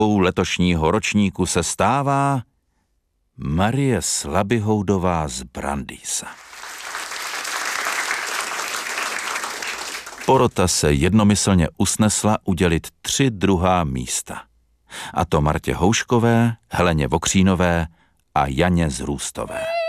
letošního ročníku se stává Marie Slabyhoudová z Brandýsa. Porota se jednomyslně usnesla udělit 3 druhá místa. A to Martě Houškové, Heleně Vokřínové a Janě Zrůstové.